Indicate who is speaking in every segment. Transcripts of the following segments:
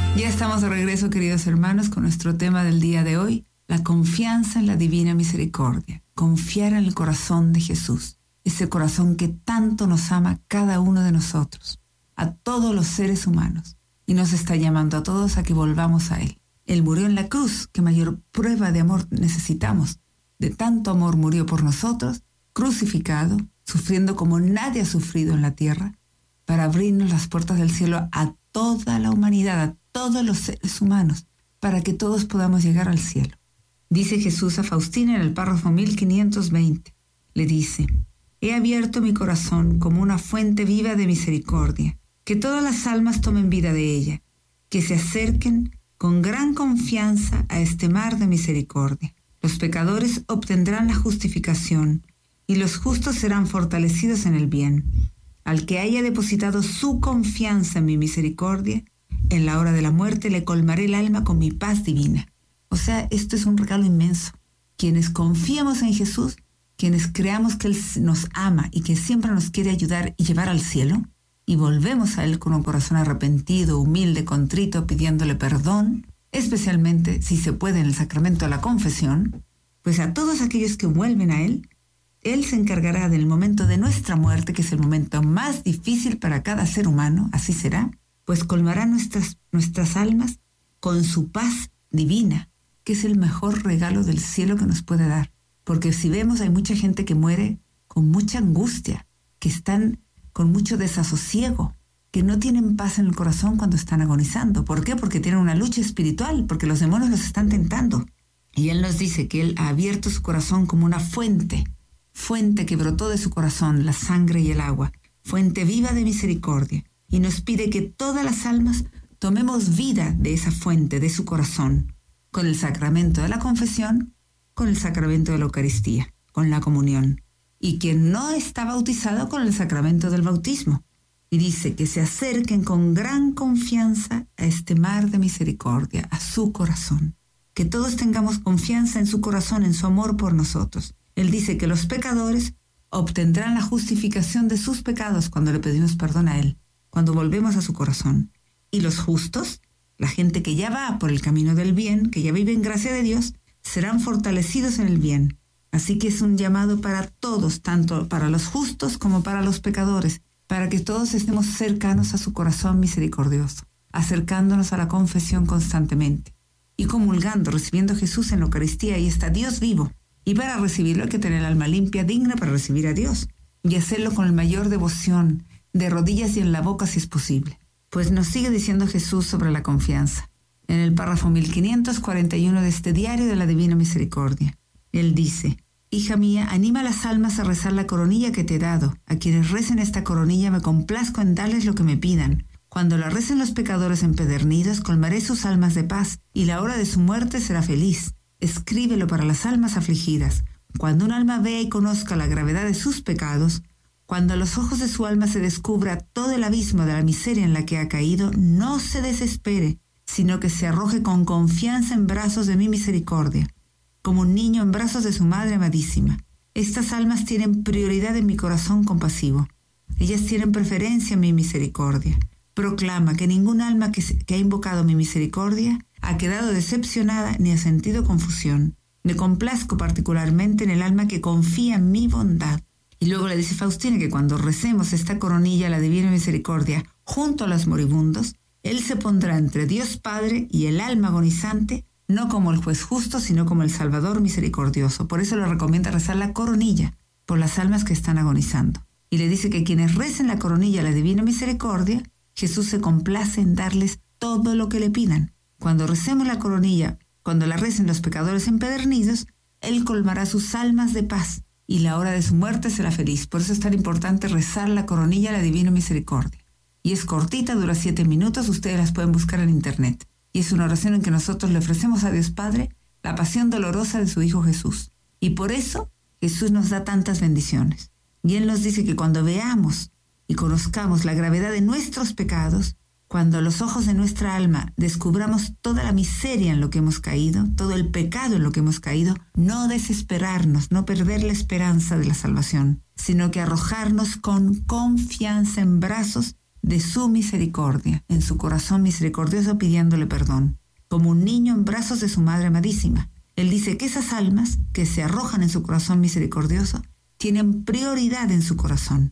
Speaker 1: Ya estamos de regreso, queridos hermanos, con nuestro tema del día de hoy, la confianza en la divina misericordia. Confiar en el corazón de Jesús, ese corazón que tanto nos ama cada uno de nosotros, a todos los seres humanos, y nos está llamando a todos a que volvamos a Él. Él murió en la cruz, ¿qué mayor prueba de amor necesitamos? De tanto amor murió por nosotros, crucificado, sufriendo como nadie ha sufrido en la tierra, para abrirnos las puertas del cielo a toda la humanidad, a todos los seres humanos, para que todos podamos llegar al cielo. Dice Jesús a Faustina en el párrafo 1520. Le dice: he abierto mi corazón como una fuente viva de misericordia, que todas las almas tomen vida de ella, que se acerquen con gran confianza a este mar de misericordia. Los pecadores obtendrán la justificación y los justos serán fortalecidos en el bien. Al que haya depositado su confianza en mi misericordia, en la hora de la muerte le colmaré el alma con mi paz divina. O sea, esto es un regalo inmenso. Quienes confiamos en Jesús, quienes creamos que Él nos ama y que siempre nos quiere ayudar y llevar al cielo, y volvemos a Él con un corazón arrepentido, humilde, contrito, pidiéndole perdón, especialmente si se puede en el sacramento de la confesión, pues a todos aquellos que vuelven a Él, Él se encargará del momento de nuestra muerte, que es el momento más difícil para cada ser humano, así será, pues colmará nuestras almas con su paz divina, que es el mejor regalo del cielo que nos puede dar. Porque si vemos, hay mucha gente que muere con mucha angustia, que están con mucho desasosiego, que no tienen paz en el corazón cuando están agonizando. ¿Por qué? Porque tienen una lucha espiritual, porque los demonios los están tentando. Y Él nos dice que Él ha abierto su corazón como una fuente que brotó de su corazón la sangre y el agua, fuente viva de misericordia, y nos pide que todas las almas tomemos vida de esa fuente, de su corazón, con el sacramento de la confesión, con el sacramento de la Eucaristía, con la comunión, y quien no está bautizado, con el sacramento del bautismo. Y dice que se acerquen con gran confianza a este mar de misericordia, a su corazón. Que todos tengamos confianza en su corazón, en su amor por nosotros. Él dice que los pecadores obtendrán la justificación de sus pecados cuando le pedimos perdón a Él, cuando volvemos a su corazón. Y los justos, la gente que ya va por el camino del bien, que ya vive en gracia de Dios, serán fortalecidos en el bien. Así que es un llamado para todos, tanto para los justos como para los pecadores, para que todos estemos cercanos a su corazón misericordioso, acercándonos a la confesión constantemente y comulgando, recibiendo a Jesús en la Eucaristía. Y está Dios vivo. Y para recibirlo hay que tener el alma limpia, digna para recibir a Dios, y hacerlo con la mayor devoción, de rodillas y en la boca si es posible. Pues nos sigue diciendo Jesús sobre la confianza. En el párrafo 1541 de este diario de la Divina Misericordia, Él dice: hija mía, anima a las almas a rezar la coronilla que te he dado. A quienes recen esta coronilla me complazco en darles lo que me pidan. Cuando la recen los pecadores empedernidos, colmaré sus almas de paz, y la hora de su muerte será feliz. Escríbelo para las almas afligidas. Cuando un alma vea y conozca la gravedad de sus pecados, cuando a los ojos de su alma se descubra todo el abismo de la miseria en la que ha caído, no se desespere, sino que se arroje con confianza en brazos de mi misericordia, como un niño en brazos de su madre amadísima. Estas almas tienen prioridad en mi corazón compasivo. Ellas tienen preferencia en mi misericordia. Proclama que ningún alma que ha invocado mi misericordia ha quedado decepcionada ni ha sentido confusión. Me complazco particularmente en el alma que confía en mi bondad. Y luego le dice Faustina que cuando recemos esta coronilla a la Divina Misericordia junto a los moribundos, Él se pondrá entre Dios Padre y el alma agonizante, no como el juez justo, sino como el Salvador misericordioso. Por eso le recomienda rezar la coronilla por las almas que están agonizando. Y le dice que quienes recen la coronilla a la Divina Misericordia, Jesús se complace en darles todo lo que le pidan. Cuando recemos la coronilla, cuando la recen los pecadores empedernidos, Él colmará sus almas de paz, y la hora de su muerte será feliz. Por eso es tan importante rezar la coronilla a la Divina Misericordia. Y es cortita, dura 7 minutos, ustedes las pueden buscar en internet. Y es una oración en que nosotros le ofrecemos a Dios Padre la pasión dolorosa de su Hijo Jesús. Y por eso Jesús nos da tantas bendiciones. Y Él nos dice que cuando veamos y conozcamos la gravedad de nuestros pecados, cuando a los ojos de nuestra alma descubramos toda la miseria en lo que hemos caído, todo el pecado en lo que hemos caído, no desesperarnos, no perder la esperanza de la salvación, sino que arrojarnos con confianza en brazos de su misericordia, en su corazón misericordioso pidiéndole perdón, como un niño en brazos de su madre amadísima. Él dice que esas almas que se arrojan en su corazón misericordioso tienen prioridad en su corazón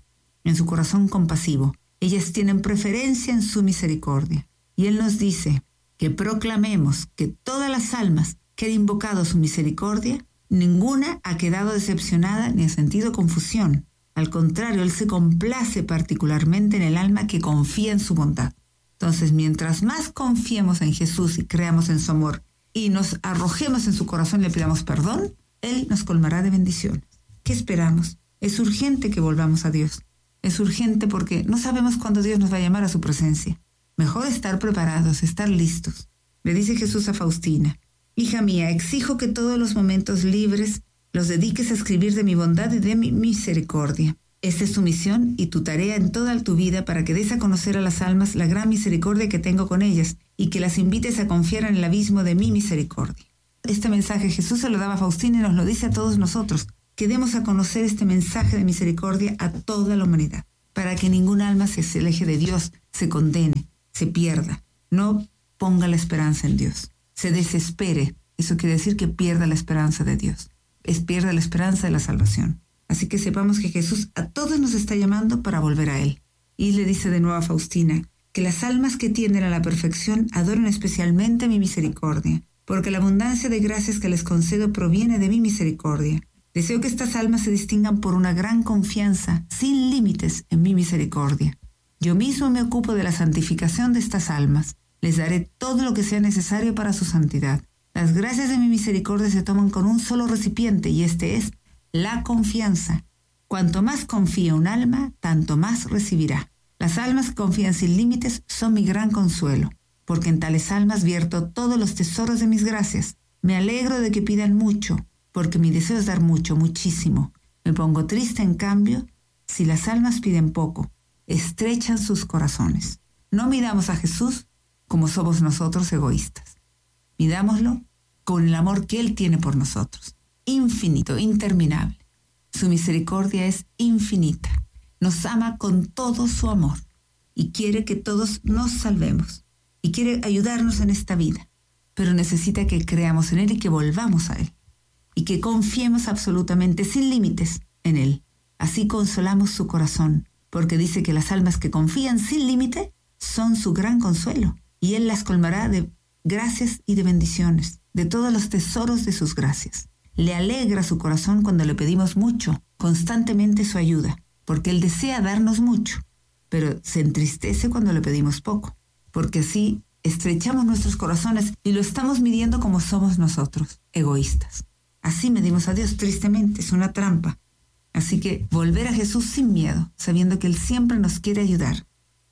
Speaker 1: compasivo. Ellas tienen preferencia en su misericordia. Y Él nos dice que proclamemos que todas las almas que han invocado su misericordia, ninguna ha quedado decepcionada ni ha sentido confusión. Al contrario, Él se complace particularmente en el alma que confía en su bondad. Entonces, mientras más confiemos en Jesús y creamos en su amor y nos arrojemos en su corazón y le pidamos perdón, Él nos colmará de bendiciones. ¿Qué esperamos? Es urgente que volvamos a Dios. Es urgente porque no sabemos cuándo Dios nos va a llamar a su presencia. Mejor estar preparados, estar listos. Le dice Jesús a Faustina: hija mía, exijo que todos los momentos libres los dediques a escribir de mi bondad y de mi misericordia. Esta es tu misión y tu tarea en toda tu vida, para que des a conocer a las almas la gran misericordia que tengo con ellas y que las invites a confiar en el abismo de mi misericordia. Este mensaje Jesús se lo daba a Faustina y nos lo dice a todos nosotros, que demos a conocer este mensaje de misericordia a toda la humanidad, para que ningún alma se aleje de Dios, se condene, se pierda. No ponga la esperanza en Dios, se desespere. Eso quiere decir que pierda la esperanza de Dios, pierda la esperanza de la salvación. Así que sepamos que Jesús a todos nos está llamando para volver a Él. Y le dice de nuevo a Faustina que las almas que tienden a la perfección adoren especialmente mi misericordia, porque la abundancia de gracias que les concedo proviene de mi misericordia. Deseo que estas almas se distingan por una gran confianza, sin límites, en mi misericordia. Yo mismo me ocupo de la santificación de estas almas. Les daré todo lo que sea necesario para su santidad. Las gracias de mi misericordia se toman con un solo recipiente, y este es la confianza. Cuanto más confía un alma, tanto más recibirá. Las almas que confían sin límites son mi gran consuelo, porque en tales almas vierto todos los tesoros de mis gracias. Me alegro de que pidan mucho, porque mi deseo es dar mucho, muchísimo. Me pongo triste, en cambio, si las almas piden poco, estrechan sus corazones. No midamos a Jesús como somos nosotros, egoístas. Midámoslo con el amor que Él tiene por nosotros, infinito, interminable. Su misericordia es infinita. Nos ama con todo su amor y quiere que todos nos salvemos y quiere ayudarnos en esta vida, pero necesita que creamos en Él y que volvamos a Él y que confiemos absolutamente sin límites en Él. Así consolamos su corazón, porque dice que las almas que confían sin límite son su gran consuelo, y Él las colmará de gracias y de bendiciones, de todos los tesoros de sus gracias. Le alegra su corazón cuando le pedimos mucho, constantemente su ayuda, porque Él desea darnos mucho, pero se entristece cuando le pedimos poco, porque así estrechamos nuestros corazones y lo estamos midiendo como somos nosotros, egoístas. Así medimos a Dios, tristemente, es una trampa. Así que volver a Jesús sin miedo, sabiendo que Él siempre nos quiere ayudar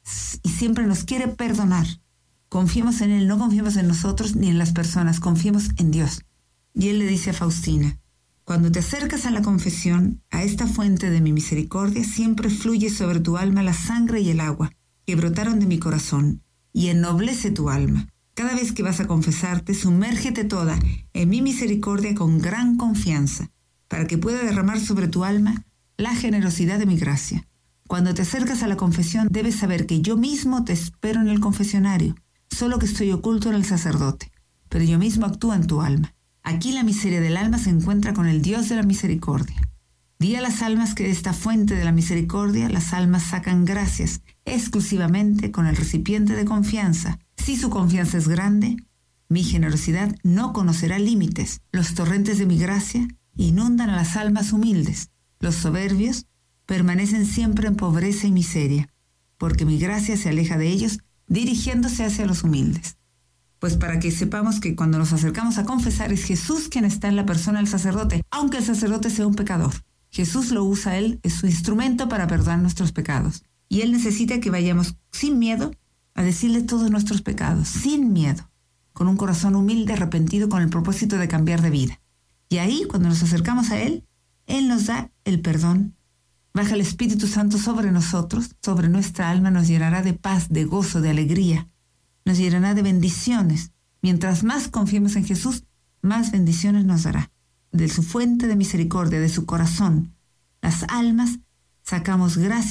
Speaker 1: y siempre nos quiere perdonar. Confiemos en Él, no confiemos en nosotros ni en las personas, confiemos en Dios. Y Él le dice a Faustina: cuando te acercas a la confesión, a esta fuente de mi misericordia, siempre fluye sobre tu alma la sangre y el agua que brotaron de mi corazón, y ennoblece tu alma. Cada vez que vas a confesarte, sumérgete toda en mi misericordia con gran confianza, para que pueda derramar sobre tu alma la generosidad de mi gracia. Cuando te acercas a la confesión, debes saber que yo mismo te espero en el confesionario, solo que estoy oculto en el sacerdote, pero yo mismo actúo en tu alma. Aquí la miseria del alma se encuentra con el Dios de la misericordia. Di a las almas que de esta fuente de la misericordia las almas sacan gracias exclusivamente con el recipiente de confianza. Si su confianza es grande, mi generosidad no conocerá límites. Los torrentes de mi gracia inundan a las almas humildes. Los soberbios permanecen siempre en pobreza y miseria, porque mi gracia se aleja de ellos, dirigiéndose hacia los humildes. Pues para que sepamos que cuando nos acercamos a confesar es Jesús quien está en la persona del sacerdote, aunque el sacerdote sea un pecador. Jesús lo usa a Él, es su instrumento para perdonar nuestros pecados. Y Él necesita que vayamos sin miedo a decirle todos nuestros pecados, sin miedo, con un corazón humilde, arrepentido, con el propósito de cambiar de vida. Y ahí, cuando nos acercamos a Él, Él nos da el perdón. Baja el Espíritu Santo sobre nosotros, sobre nuestra alma, nos llenará de paz, de gozo, de alegría. Nos llenará de bendiciones. Mientras más confiemos en Jesús, más bendiciones nos dará. De su fuente de misericordia, de su corazón, las almas sacamos gracias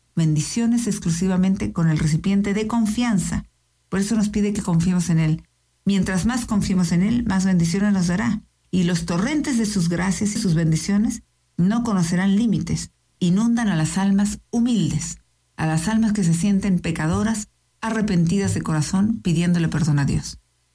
Speaker 1: bendiciones exclusivamente con el recipiente de confianza. Por eso nos pide que confiemos en Él. Mientras más confiemos en Él, más bendiciones nos dará. Y los torrentes de sus gracias y sus bendiciones no conocerán límites. Inundan a las almas humildes, a las almas que se sienten pecadoras, arrepentidas de corazón, pidiéndole perdón a Dios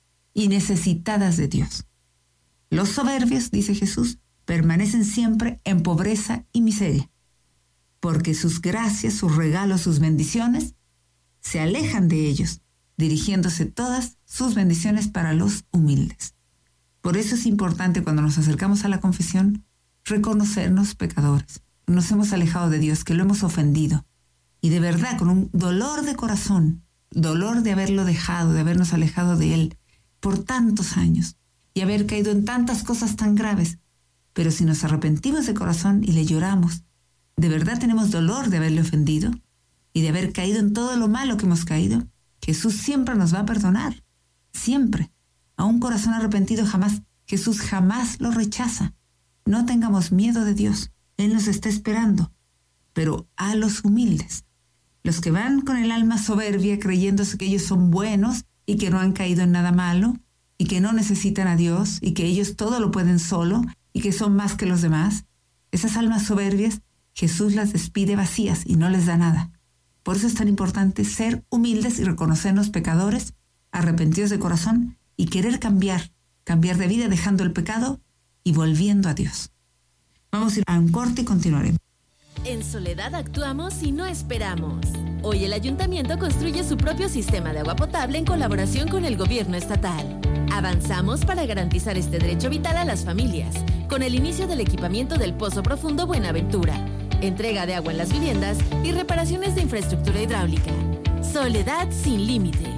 Speaker 1: y necesitadas de Dios. Los soberbios, dice Jesús, permanecen siempre en pobreza y miseria, porque sus gracias, sus regalos, sus bendiciones se alejan de ellos, dirigiéndose todas sus bendiciones para los humildes. Por eso es importante cuando nos acercamos a la confesión reconocernos pecadores. Nos hemos alejado de Dios, que lo hemos ofendido. Y de verdad, con un dolor de corazón, dolor de haberlo dejado, de habernos alejado de Él por tantos años y haber caído en tantas cosas tan graves. Pero si nos arrepentimos de corazón y le lloramos, de verdad tenemos dolor de haberle ofendido y de haber caído en todo lo malo que hemos caído, Jesús siempre nos va a perdonar. Siempre. A un corazón arrepentido Jesús jamás lo rechaza. No tengamos miedo de Dios. Él nos está esperando. Pero a los humildes, los que van con el alma soberbia creyéndose que ellos son buenos y que no han caído en nada malo y que no necesitan a Dios y que ellos todo lo pueden solo y que son más que los demás, esas almas soberbias, Jesús las despide vacías y no les da nada. Por eso es tan importante ser humildes y reconocernos pecadores, arrepentidos de corazón y querer cambiar de vida dejando el pecado y volviendo a Dios. Vamos a ir a un corte y continuaremos.
Speaker 2: En Soledad actuamos y no esperamos. Hoy el ayuntamiento construye su propio sistema de agua potable en colaboración con el gobierno estatal. Avanzamos para garantizar este derecho vital a las familias, con el inicio del equipamiento del Pozo Profundo Buenaventura, entrega de agua en las viviendas y reparaciones de infraestructura hidráulica. Soledad sin límite.